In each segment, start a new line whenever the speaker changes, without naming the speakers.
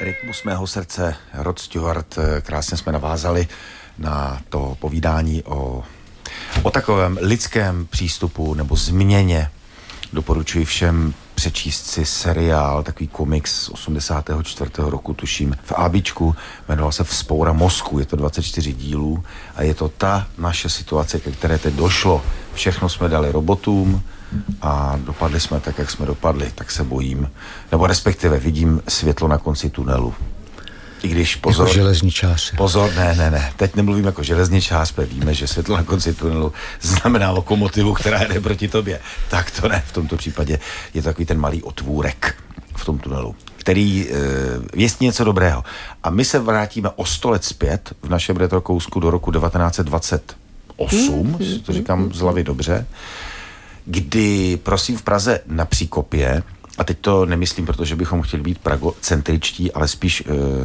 Rytmus mého srdce, Rod Stewart, krásně jsme navázali na to povídání o takovém lidském přístupu nebo změně. Doporučuji všem přečíst si seriál, takový komiks z 84. roku, tuším, v ABčku, jmenoval se Vzpoura mozku, je to 24 dílů a je to ta naše situace, ke které teď došlo. Všechno jsme dali robotům a dopadli jsme tak, jak jsme dopadli, tak se bojím, nebo respektive vidím světlo na konci tunelu. I když pozor...
Jako železničář.
Pozor, ne. Teď nemluvím jako železničář, víme, že světlo na konci tunelu znamená lokomotivu, která jde proti tobě. Tak to ne, v tomto případě je to takový ten malý otvůrek v tom tunelu, který věstí něco dobrého. A my se vrátíme o 100 let zpět v našem retrokousku do roku 1928, to říkám z hlavy dobře, kdy, prosím, v Praze na Příkopě, a teď to nemyslím, protože bychom chtěli být pragocentričtí, ale spíš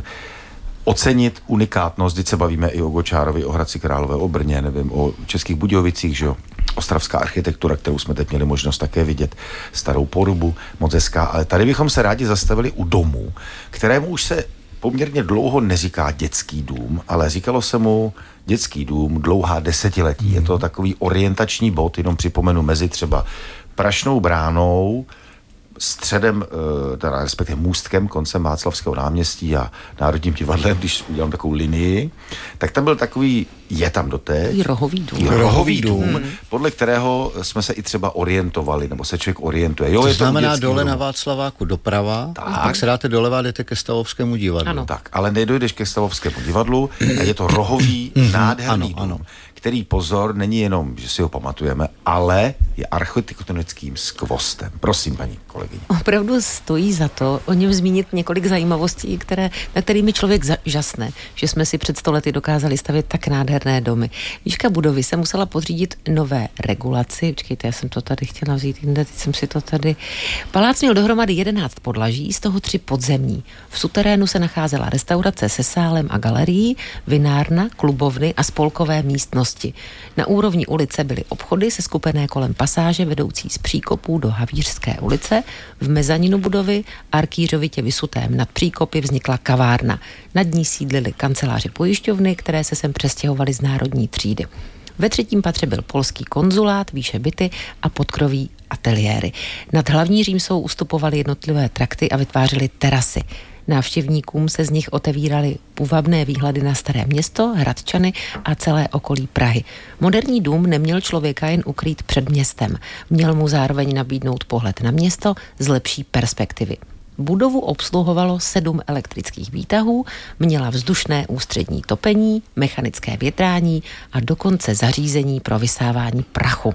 ocenit unikátnost, když se bavíme i o Gočárovi, o Hradci Králové, o Brně, nevím, o Českých Budějovicích, že jo, ostravská architektura, kterou jsme teď měli možnost také vidět, Starou Porubu, moc hezká, ale tady bychom se rádi zastavili u domu, kterému už se poměrně dlouho neříká dětský dům, ale říkalo se mu dětský dům dlouhá desetiletí. Je to takový orientační bod, jenom připomenu, mezi třeba Prašnou bránou, středem, teda respektive můstkem koncem Václavského náměstí a Národním divadlem, když udělám takovou linii, tak tam byl takový, je tam doteď. Rohový dům, podle kterého jsme se i třeba orientovali, nebo se člověk orientuje. Jo,
to
je
znamená dole na Václaváku doprava, tak se dáte doleva, jdete ke Stavovskému divadlu.
Ano. Tak, ale nedojdeš ke Stavovskému divadlu a je to rohový, nádherný dům, který, pozor, není jenom, že si ho pamatujeme, ale je architektonickým skvostem. Prosím, paní kolegyně.
Opravdu stojí za to o něm zmínit několik zajímavostí, na kterými člověk žasne, že jsme si před 100 lety dokázali stavět tak nádherné domy. Výška budovy se musela podřídit nové regulaci. Počkejte, já jsem to tady chtěla vzít jinde, teď jsem si to tady... Palác měl dohromady 11 podlaží, z toho 3 podzemní. V suterénu se nacházela restaurace se sálem a galerií, vinárna, klubovny a spolkové místnosti. Na úrovni ulice byly obchody seskupené kolem pasáže vedoucí z Příkopů do Havířské ulice. V mezaninu budovy, arkýřovitě vysutém nad Příkopy, vznikla kavárna. Nad ní sídlily kanceláře pojišťovny, které se sem přestěhovaly z národní třídy. Ve 3. patře byl polský konzulát, výše byty a podkroví ateliéry. Nad hlavní římsou ustupovaly jednotlivé trakty a vytvářely terasy. Návštěvníkům se z nich otevíraly půvabné výhledy na Staré Město, Hradčany a celé okolí Prahy. Moderní dům neměl člověka jen ukrýt před městem. Měl mu zároveň nabídnout pohled na město z lepší perspektivy. Budovu obsluhovalo 7 elektrických výtahů, měla vzdušné ústřední topení, mechanické větrání a dokonce zařízení pro vysávání prachu.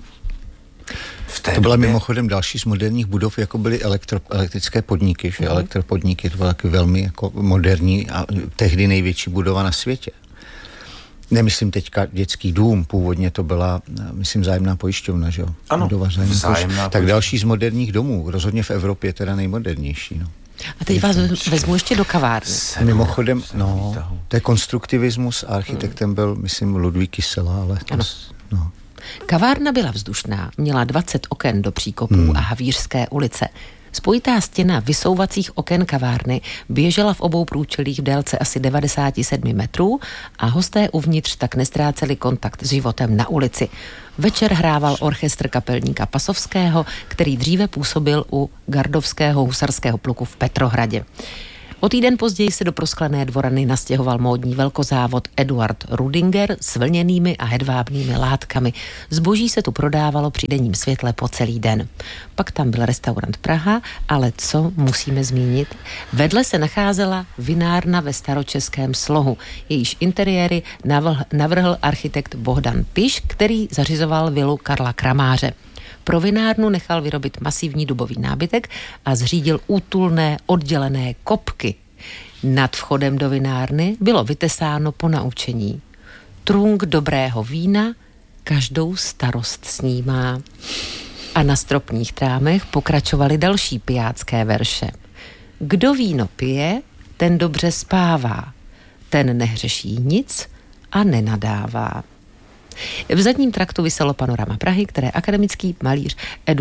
To byla mimochodem další z moderních budov, jako byly elektrické podniky, že elektropodniky, to bylo taky velmi jako moderní a tehdy největší budova na světě. Nemyslím teďka dětský dům, původně to byla, myslím, zájemná pojišťovna, že jo?
Ano,
tak další z moderních domů, rozhodně v Evropě teda nejmodernější, no.
A teď vás vezmu ještě do kavárny.
Mimochodem, no, to je konstruktivismus, architektem byl, myslím, Ludvík Kysela, ale to, no.
Kavárna byla vzdušná, měla 20 oken do Příkopů a Havířské ulice. Spojitá stěna vysouvacích oken kavárny běžela v obou průčelích v délce asi 97 metrů a hosté uvnitř tak nestráceli kontakt s životem na ulici. Večer hrával orchestr kapelníka Pasovského, který dříve působil u Gardovského husarského pluku v Petrohradě. O týden později se do prosklené dvorany nastěhoval módní velkozávod Eduard Rudinger s vlněnými a hedvábnými látkami. Zboží se tu prodávalo při denním světle po celý den. Pak tam byl restaurant Praha, ale co musíme zmínit? Vedle se nacházela vinárna ve staročeském slohu. Jejíž interiéry navrhl architekt Bohdan Piš, který zařizoval vilu Karla Kramáře. Pro vinárnu nechal vyrobit masivní dubový nábytek a zřídil útulné oddělené kopky. Nad vchodem do vinárny bylo vytesáno ponaučení: trunk dobrého vína každou starost snímá. A na stropních trámech pokračovaly další pijácké verše. Kdo víno pije, ten dobře spává, ten nehřeší nic a nenadává. V zadním traktu viselo panorama Prahy, které akademický malíř Eduard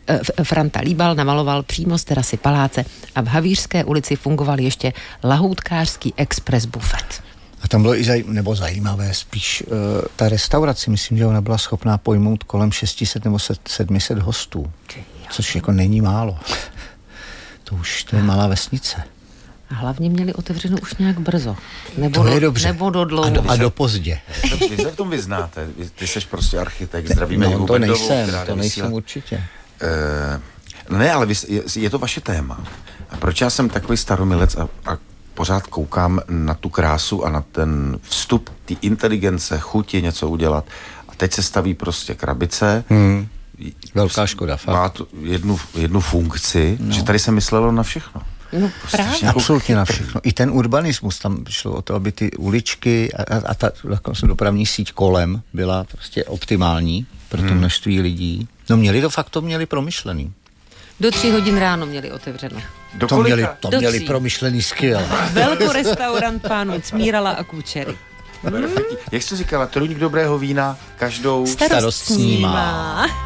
Franta Líbal namaloval přímo z terasy paláce a v Havířské ulici fungoval ještě lahoutkářský express bufet.
A tam bylo i zajímavé spíš ta restaurace, myslím, že ona byla schopná pojmout kolem 600 nebo 700 hostů, což jako není málo. To je malá vesnice.
A hlavně měli otevřeno už nějak brzo.
To je dobře.
Nebo do dlouho.
A do pozdě.
Vy se v tom vyznáte. Ty jsi prostě architekt, zdravíme
No, to nejsem určitě.
Ne, ale je to vaše téma. A proč já jsem takový staromilec a pořád koukám na tu krásu a na ten vstup té inteligence, chuti něco udělat. A teď se staví prostě krabice.
Velká škoda, fakt.
Má tu jednu funkci, že tady se myslelo na všechno.
No právě.
Absolutně na všechno. I ten urbanismus, tam šlo o to, aby ty uličky a ta dopravní síť kolem byla prostě optimální pro to množství lidí. No měli promyšlený.
Do 3 hodin ráno měli otevřeno.
To měli promyšlený skvěle.
Velkorestaurant pánů Cmírala a Kučery.
Jak jsi říkala, trůňk dobrého vína každou
starost snímá.